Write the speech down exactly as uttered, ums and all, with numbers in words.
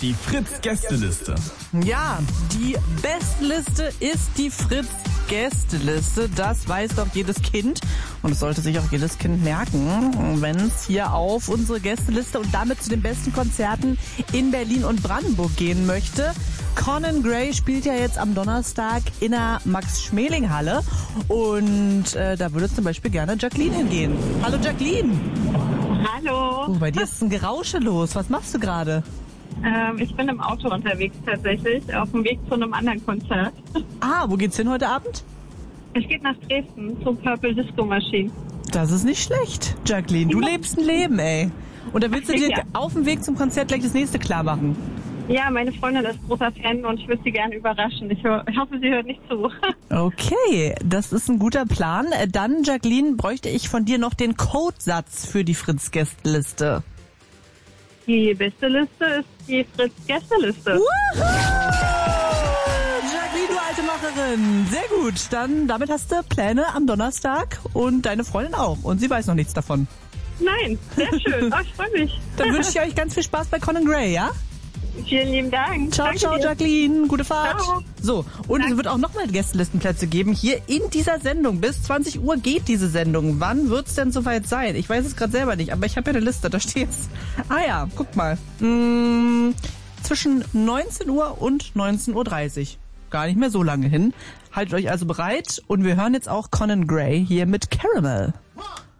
die Fritz-Gästeliste. Ja, die Bestliste ist die Fritz-Gästeliste. Das weiß doch jedes Kind. Und es sollte sich auch jedes Kind merken, wenn es hier auf unsere Gästeliste und damit zu den besten Konzerten in Berlin und Brandenburg gehen möchte. Conan Gray spielt ja jetzt am Donnerstag in der Max-Schmeling-Halle. Und äh, da würde zum Beispiel gerne Jacqueline hingehen. Hallo Jacqueline. Hallo. Oh, bei dir ist ein Gerausche los. Was machst du gerade? Ähm, ich bin im Auto unterwegs tatsächlich, auf dem Weg zu einem anderen Konzert. Ah, wo geht's hin heute Abend? Es geht nach Dresden zum Purple Disco Machine. Das ist nicht schlecht, Jacqueline. Du lebst ein Leben, ey. Und da willst du dir Ja. auf dem Weg zum Konzert gleich das nächste klar machen. Ja, meine Freundin ist großer Fan und ich würde sie gerne überraschen. Ich, hör, ich hoffe, sie hört nicht zu. Okay, das ist ein guter Plan. Dann, Jacqueline, bräuchte ich von dir noch den Codesatz für die Fritz-Gästeliste. Die beste Liste ist die Fritz-Gästeliste. Wuhu! Jacqueline, du alte Macherin. Sehr gut. Dann, damit hast du Pläne am Donnerstag und deine Freundin auch. Und sie weiß noch nichts davon. Nein, sehr schön. Oh, ich freue mich. Dann wünsche ich euch ganz viel Spaß bei Conan Gray, ja? Vielen lieben Dank. Ciao, Danke ciao, dir. Jacqueline. Gute Fahrt. Ciao. So, und es wird auch nochmal Gästelistenplätze geben hier in dieser Sendung. Bis zwanzig Uhr geht diese Sendung. Wann wird's denn soweit sein? Ich weiß es gerade selber nicht, aber ich habe ja eine Liste, da steht's. Ah ja, guck mal. Hm, zwischen neunzehn Uhr und neunzehn Uhr dreißig. Gar nicht mehr so lange hin. Haltet euch also bereit und wir hören jetzt auch Conan Gray hier mit Caramel.